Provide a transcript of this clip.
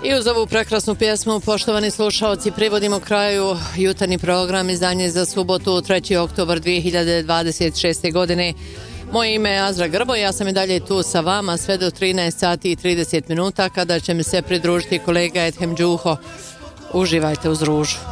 I uz ovu prekrasnu pjesmu, poštovani slušalci, privodimo kraju jutarnji program izdanje za subotu 3. oktobar 2026. godine. Moje ime je Azra Grbo, ja sam i dalje tu sa vama sve do 13 sati i 30 minuta kada će mi se pridružiti kolega Edhem Đuho. Uživajte uz ružu.